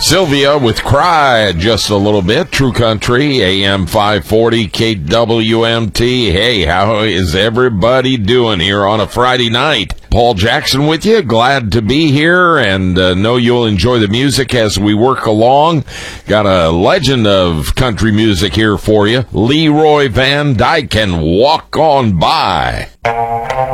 Sylvia with Cry just a little bit. True Country, AM 540, KWMT. Hey, how is everybody doing here on a Friday night? Paul Jackson with you. Glad to be here and know you'll enjoy the music as we work along. Got a legend of country music here for you. Leroy Van Dyke and Walk On By.